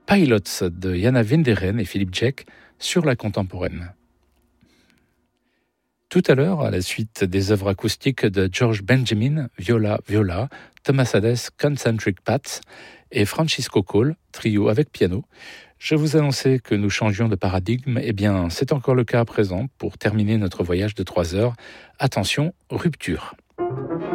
Pilots de Jana Winderen et Philippe Djeck sur la contemporaine. Tout à l'heure, à la suite des œuvres acoustiques de George Benjamin, viola, Thomas Hades, Concentric Pats et Francisco Cole, trio avec piano, je vous annonçais que nous changions de paradigme. Eh bien, c'est encore le cas à présent pour terminer notre voyage de 3 heures. Attention, rupture.